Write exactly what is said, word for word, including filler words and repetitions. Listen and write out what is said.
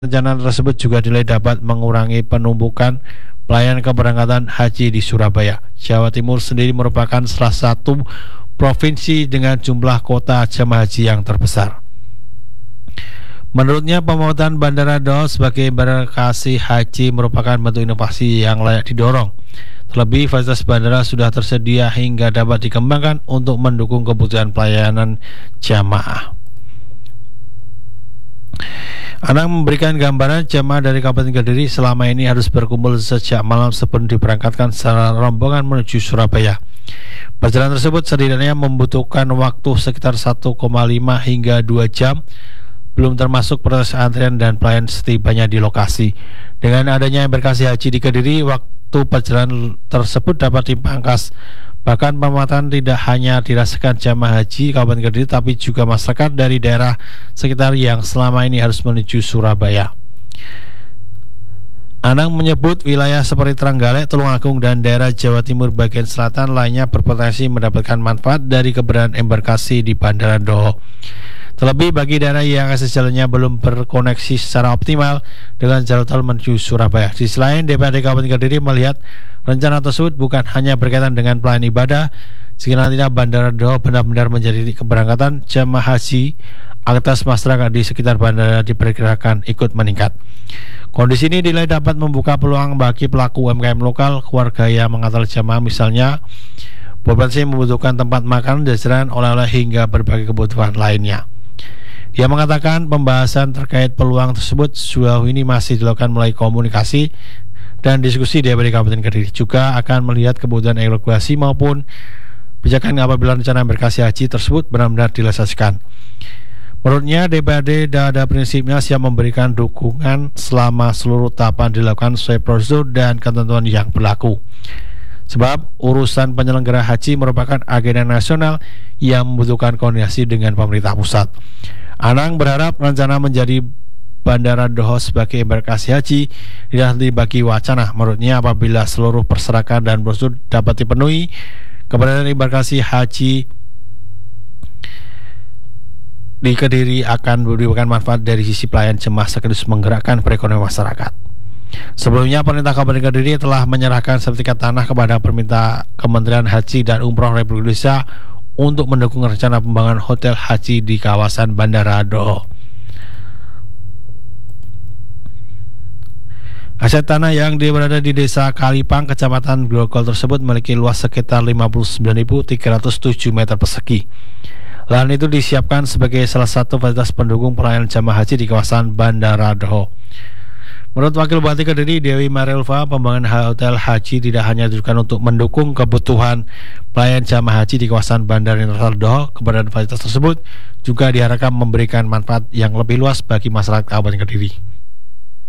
Rencana tersebut juga dinilai dapat mengurangi penumpukan pelayanan keberangkatan haji di Surabaya. Jawa Timur sendiri merupakan salah satu provinsi dengan jumlah kuota jemaah haji yang terbesar. Menurutnya, pembuatan Bandara Doho sebagai embarkasi haji merupakan bentuk inovasi yang layak didorong. Terlebih, fasilitas bandara sudah tersedia hingga dapat dikembangkan untuk mendukung kebutuhan pelayanan jamaah. Anang memberikan gambaran jemaah dari Kabupaten Kediri selama ini harus berkumpul sejak malam sebelum diberangkatkan secara rombongan menuju Surabaya. Perjalanan tersebut setidaknya membutuhkan waktu sekitar satu koma lima hingga dua jam, belum termasuk proses antrian dan pelayan setibanya di lokasi. Dengan adanya embarkasi haji di Kediri, waktu perjalanan tersebut dapat dipangkas. Bahkan pemanfaatan tidak hanya dirasakan jamaah haji Kabupaten Kediri, tapi juga masyarakat dari daerah sekitar yang selama ini harus menuju Surabaya. Anang menyebut wilayah seperti Trenggalek, Tulungagung, dan daerah Jawa Timur bagian selatan lainnya berpotensi mendapatkan manfaat dari keberadaan embarkasi di Bandara Doho. Terlebih bagi daerah yang akses jalannya belum berkoneksi secara optimal dengan jalur tol menuju Surabaya. Di selain D P R D Kabupaten Kediri melihat rencana tersebut bukan hanya berkaitan dengan pelayanan ibadah, jika nantinya Bandara Doho benar-benar menjadi keberangkatan jemaah haji, aktivitas masyarakat di sekitar bandara diperkirakan ikut meningkat. Kondisi ini dinilai dapat membuka peluang bagi pelaku U M K M lokal, keluarga yang mengantar jemaah, misalnya berpotensi membutuhkan tempat makan, jajanan, oleh-oleh hingga berbagai kebutuhan lainnya. Dia mengatakan pembahasan terkait peluang tersebut sejauh ini masih dilakukan melalui komunikasi dan diskusi D P R D Kabupaten Kediri. Juga akan melihat kebutuhan regulasi maupun kebijakan apabila rencana embarkasi haji tersebut benar-benar direalisasikan. Menurutnya, D P R D pada prinsipnya siap memberikan dukungan selama seluruh tahapan dilakukan sesuai prosedur dan ketentuan yang berlaku. Sebab urusan penyelenggara haji merupakan agenda nasional yang membutuhkan koordinasi dengan pemerintah pusat. Anang berharap rencana menjadi Bandara Doho sebagai embarkasi haji tidak hanya bagi wacana. Menurutnya, apabila seluruh persyaratan dan prosedur dapat dipenuhi, keberadaan embarkasi haji di Kediri akan memberikan manfaat dari sisi pelayan jemaah sekaligus menggerakkan perekonomian masyarakat. Sebelumnya, pemerintah Kabupaten Kediri telah menyerahkan sertifikat tanah kepada pemerintah Kementerian Haji dan Umroh Republik Indonesia untuk mendukung rencana pembangunan hotel haji di kawasan Bandara Doho. Aset tanah yang berada di Desa Kalipang, Kecamatan Grogol tersebut memiliki luas sekitar lima puluh sembilan ribu tiga ratus tujuh meter persegi. Lahan itu disiapkan sebagai salah satu fasilitas pendukung pelayanan jamaah haji di kawasan Bandara Doho. Menurut Wakil Bupati Kediri, Dewi Mariulfa, pembangunan hotel haji tidak hanya ditujukan untuk mendukung kebutuhan pelayan jamaah haji di kawasan Bandara Internasional Doho. Keberadaan fasilitas tersebut juga diharapkan memberikan manfaat yang lebih luas bagi masyarakat Kabupaten Kediri.